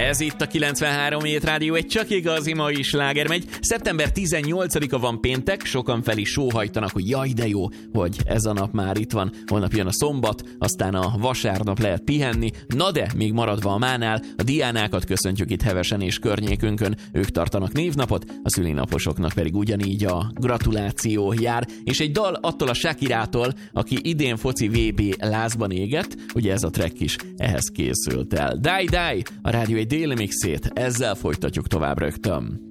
Ez itt a 93 Hét Rádió, egy csak igazi mai sláger megy. Szeptember 18-a van péntek, sokan fel is sóhajtanak, hogy jaj de jó, hogy ez a nap már itt van. Holnap jön a szombat, aztán a vasárnap lehet pihenni. Na de, még maradva a mánál, a Diánákat köszöntjük itt Hevesen és környékünkön. Ők tartanak névnapot, a szülinaposoknak pedig ugyanígy a gratuláció jár. És egy dal attól a Shakirától, aki idén foci VB lázban égett, ugye ez a track is ehhez készült el. Die Die, a rádió egy déli mixét, ezzel folytatjuk tovább rögtön.